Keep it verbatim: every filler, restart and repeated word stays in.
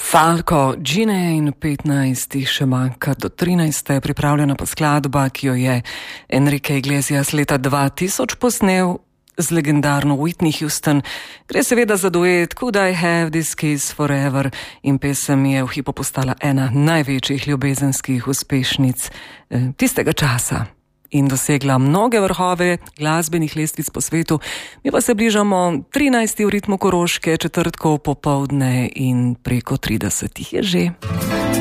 Falco, Gine in petnajst jih še manjka do trinajste, pripravljena pa skladba, ki jo je Enrique Iglesias leta dva tisoč posnel z legendarno Whitney Houston. Gre seveda za duet Could I Have This Kiss Forever in pesem je v hipu postala ena največjih ljubezenskih uspešnic eh, tistega časa in dosegla mnoge vrhove glasbenih lestvic po svetu. Mi pa se bližamo trinajsti v ritmu Koroške, četrtkov popoldne in preko tridesetih je že.